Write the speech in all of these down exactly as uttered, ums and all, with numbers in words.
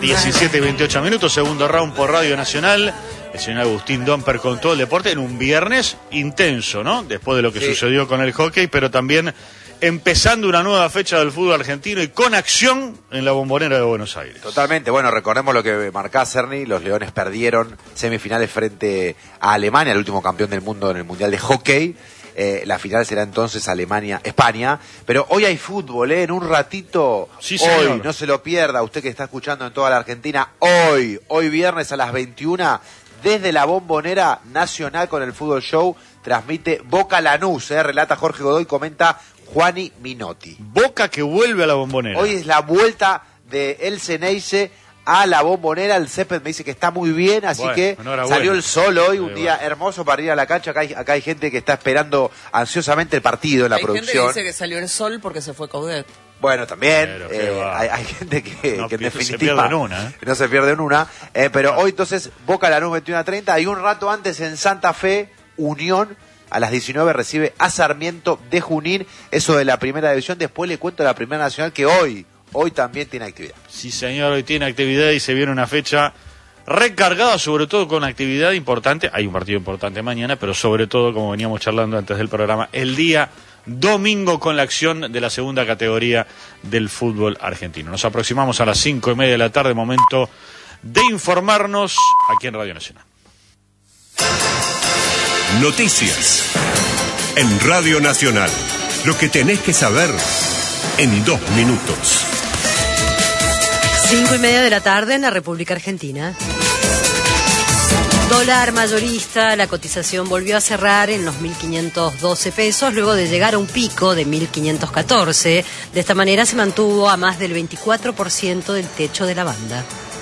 diecisiete y veintiocho minutos, segundo round por Radio Nacional. El señor Agustín Domper con todo el deporte en un viernes intenso, ¿no? Después de lo que sí. sucedió con el hockey, pero también empezando una nueva fecha del fútbol argentino y con acción en la Bombonera de Buenos Aires. Totalmente, bueno, recordemos lo que marcaba Cerny, los Leones perdieron semifinales frente a Alemania, el último campeón del mundo en el Mundial de Hockey. Eh, la final será entonces Alemania-España, pero hoy hay fútbol, ¿eh? En un ratito, sí, hoy, señor. No se lo pierda, usted que está escuchando en toda la Argentina, hoy, hoy viernes a las veintiuna, desde la Bombonera Nacional con el Fútbol Show, transmite Boca Lanús, ¿eh? Relata Jorge Godoy, comenta Juani Minotti. Boca que vuelve a la Bombonera. Hoy es la vuelta de El Ceneice a la Bombonera. El césped me dice que está muy bien, así bueno, que salió el sol hoy, un día bueno. hermoso para ir a la cancha. Acá hay, acá hay gente que está esperando ansiosamente el partido en la hay producción. Hay gente que dice que salió el sol porque se fue Coudet. Bueno, también eh, hay, hay gente que, no, que en definitiva se pierde en una, ¿eh? no se pierde en una. Eh, pero no. Hoy entonces Boca Lanús veintiuno a treinta y un rato antes en Santa Fe, Unión a las diecinueve recibe a Sarmiento de Junín, eso de la primera división. Después le cuento la Primera Nacional que hoy, hoy también tiene actividad. Sí señor, hoy tiene actividad y se viene una fecha recargada, sobre todo con actividad importante. Hay un partido importante mañana, pero sobre todo, como veníamos charlando antes del programa, el día domingo con la acción de la segunda categoría del fútbol argentino. Nos aproximamos a las cinco y media de la tarde, momento de informarnos aquí en Radio Nacional. Noticias en Radio Nacional. Lo que tenés que saber en dos minutos. Cinco y media de la tarde en la República Argentina. Dólar mayorista, la cotización volvió a cerrar en los mil quinientos doce pesos luego de llegar a un pico de mil quinientos catorce. De esta manera se mantuvo a más del veinticuatro por ciento del techo de la banda.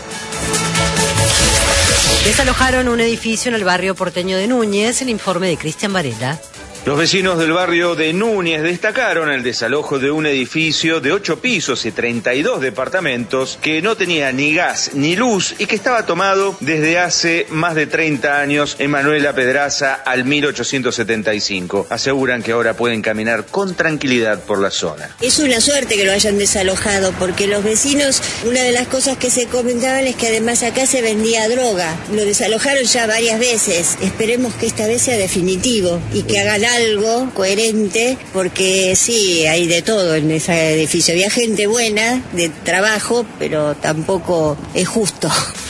Desalojaron un edificio en el barrio porteño de Núñez, el informe de Cristian Varela. Los vecinos del barrio de Núñez destacaron el desalojo de un edificio de ocho pisos y treinta y dos departamentos que no tenía ni gas ni luz y que estaba tomado desde hace más de treinta años en Manuela Pedraza al mil ochocientos setenta y cinco. Aseguran que ahora pueden caminar con tranquilidad por la zona. Es una suerte que lo hayan desalojado porque los vecinos, una de las cosas que se comentaban es que además acá se vendía droga. Lo desalojaron ya varias veces. Esperemos que esta vez sea definitivo y que hagan algo algo coherente, porque sí, hay de todo en ese edificio. Había gente buena, de trabajo, pero tampoco es justo.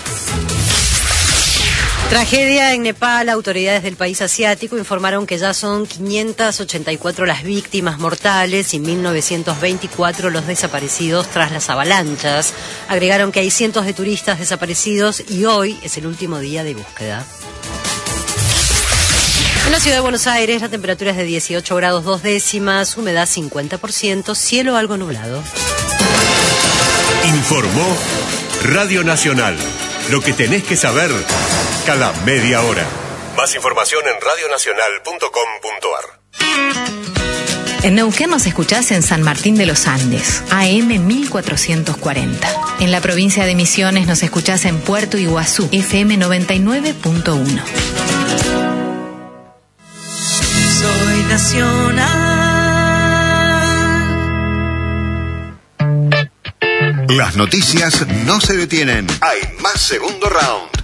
Tragedia en Nepal. Autoridades del país asiático informaron que ya son quinientas ochenta y cuatro las víctimas mortales y mil novecientos veinticuatro los desaparecidos tras las avalanchas. Agregaron que hay cientos de turistas desaparecidos y hoy es el último día de búsqueda. En la ciudad de Buenos Aires la temperatura es de dieciocho grados dos décimas, humedad cincuenta por ciento, cielo algo nublado. Informó Radio Nacional. Lo que tenés que saber cada media hora. Más información en radio nacional punto com punto ar. En Neuquén nos escuchás en San Martín de los Andes, A M mil cuatrocientos cuarenta. En la provincia de Misiones nos escuchás en Puerto Iguazú, F M noventa y nueve punto uno. Soy Nacional. Las noticias no se detienen. Hay más segundo round.